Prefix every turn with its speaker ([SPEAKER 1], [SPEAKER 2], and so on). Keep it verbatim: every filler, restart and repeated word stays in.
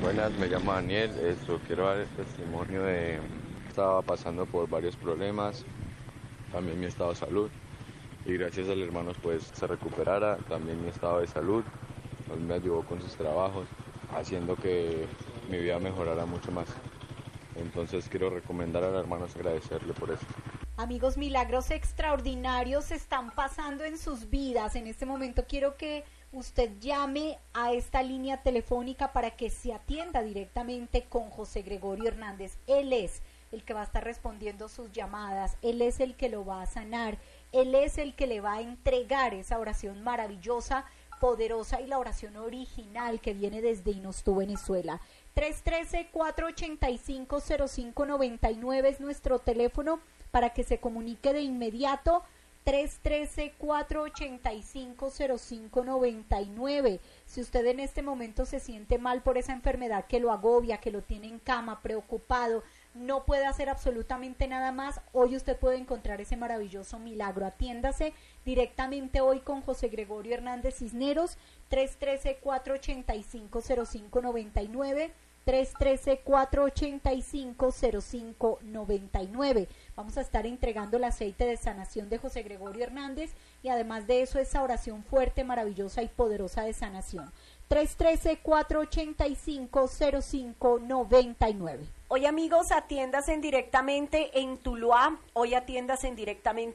[SPEAKER 1] Buenas, me llamo Daniel, esto, quiero dar el testimonio de estaba pasando por varios problemas, también mi estado de salud, y gracias al hermano pues se recuperara, también mi estado de salud, él me ayudó con sus trabajos, haciendo que mi vida mejorara mucho más. Entonces quiero recomendar al hermano agradecerle por eso.
[SPEAKER 2] Amigos, milagros extraordinarios están pasando en sus vidas. En este momento quiero que usted llame a esta línea telefónica para que se atienda directamente con José Gregorio Hernández. Él es el que va a estar respondiendo sus llamadas, él es el que lo va a sanar, él es el que le va a entregar esa oración maravillosa, poderosa y la oración original que viene desde Inostú, Venezuela. tres uno tres, cuatro ocho cinco, cero cinco nueve nueve es nuestro teléfono para que se comunique de inmediato. Tres uno tres, cuatro ocho cinco, cero cinco nueve nueve. Si usted en este momento se siente mal por esa enfermedad que lo agobia, que lo tiene en cama, preocupado, no puede hacer absolutamente nada más, hoy usted puede encontrar ese maravilloso milagro. Atiéndase directamente hoy con José Gregorio Hernández Cisneros. Tres uno tres, cuatro ocho cinco, cero cinco nueve nueve. tres uno tres, cuatro ocho cinco, cero cinco nueve nueve. Vamos a estar entregando el aceite de sanación de José Gregorio Hernández y además de eso esa oración fuerte, maravillosa y poderosa de sanación. tres uno tres, cuatro ocho cinco, cero cinco nueve nueve.
[SPEAKER 3] Hoy, amigos, atiéndase directamente en Tuluá, hoy atiéndase directamente